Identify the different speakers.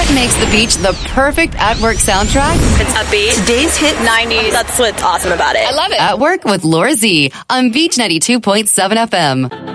Speaker 1: What makes the beach the perfect at-work soundtrack?
Speaker 2: It's upbeat.
Speaker 3: Today's hit
Speaker 2: 90s. That's what's awesome about it.
Speaker 4: I love it.
Speaker 1: At Work with Laura Z on Beach 92.7 FM.